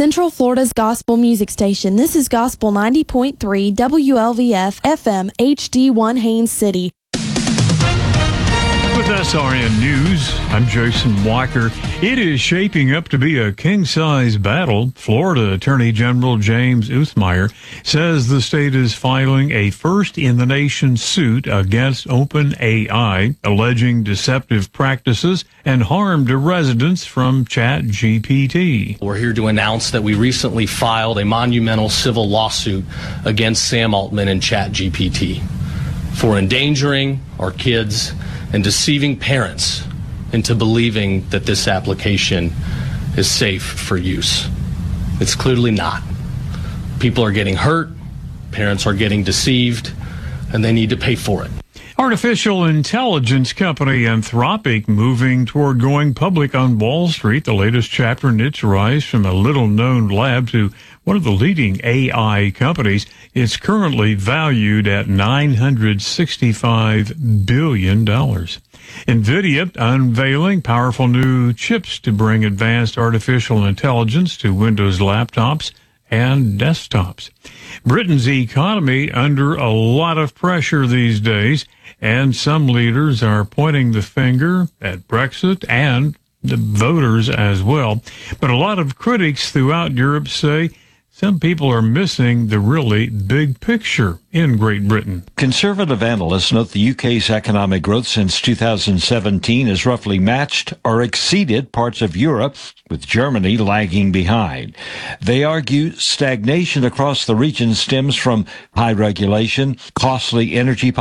Central Florida's gospel music station. This is Gospel 90.3 WLVF FM HD1 Haines City. With SRN News, I'm Jason Walker. It is shaping up to be a king-size battle. Florida Attorney General James Uthmeier says the state is filing a first-in-the-nation suit against OpenAI, alleging deceptive practices and harm to residents from ChatGPT. We're here to announce that we recently filed a monumental civil lawsuit against Sam Altman and ChatGPT for endangering our kids and deceiving parents into believing that this application is safe for use. It's clearly not. People are getting hurt, parents are getting deceived, and they need to pay for it. Artificial intelligence company Anthropic moving toward going public on Wall Street. The latest chapter in its rise from a little-known lab to one of the leading AI companies. It's currently valued at $965 billion. NVIDIA unveiling powerful new chips to bring advanced artificial intelligence to Windows laptops and desktops. Britain's economy under a lot of pressure these days, and some leaders are pointing the finger at Brexit and the voters as well. But a lot of critics throughout Europe say some people are missing the really big picture in Great Britain. Conservative analysts note the UK's economic growth since 2017 has roughly matched or exceeded parts of Europe, with Germany lagging behind. They argue stagnation across the region stems from high regulation, costly energy